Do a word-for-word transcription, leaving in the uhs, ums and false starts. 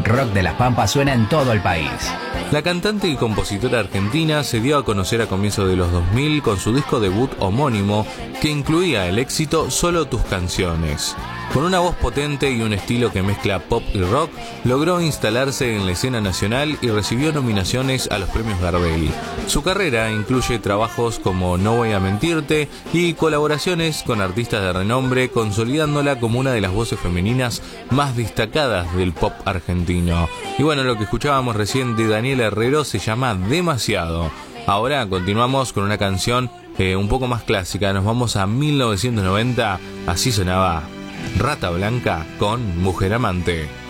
rock de las Pampas suena en todo el país. La cantante y compositora argentina se dio a conocer a comienzos de los dos mil con su disco debut homónimo, que incluía el éxito Solo tus canciones. Con una voz potente y un estilo que mezcla pop y rock, logró instalarse en la escena nacional y recibió nominaciones a los premios Gardel. Su carrera incluye trabajos como No voy a mentirte y colaboraciones con artistas de renombre, consolidándola como una de las voces femeninas más destacadas del pop argentino. Y bueno, lo que escuchábamos recién de Daniela Herrero se llama Demasiado. Ahora continuamos con una canción eh, un poco más clásica. Nos vamos a mil novecientos noventa. Así sonaba Rata Blanca con Mujer Amante.